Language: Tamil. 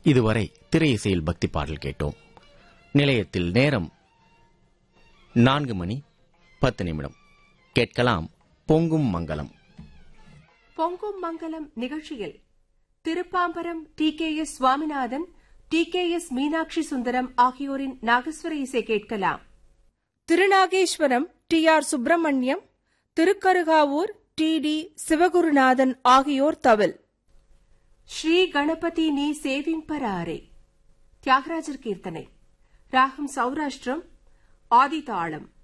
இதுவரை திரை இசையில் பக்தி பாடல் கேட்டோம். நிலையத்தில் நேரம் 4:10 கேட்கலாம் பொங்கும் மங்கலம். பொங்கும் மங்கலம் நிகழ்ச்சியில் திருப்பாம்பரம் TKS சுவாமிநாதன், TKS மீனாட்சி சுந்தரம் ஆகியோரின் நாகஸ்வர இசை கேட்கலாம். திருநாகேஸ்வரம் TR சுப்பிரமணியம், திருக்கருகாவூர் TD சிவகுருநாதன் ஆகியோர் தவில். ஸ்ரீ கணபதி நீ சேவிம்பராரே தியாகராஜர் கீர்த்தனை. ராகம் சௌராஷ்டிரம், ஆதிதாளம்.